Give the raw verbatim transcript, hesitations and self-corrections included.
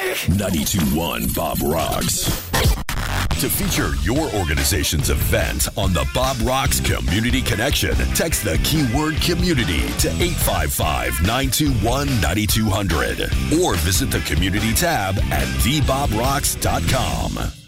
ninety-two point one Bob Rocks. To feature your organization's event on the Bob Rocks Community Connection, text the keyword community to eight five five, nine two one, nine two zero zero or visit the community tab at the bob rocks dot com.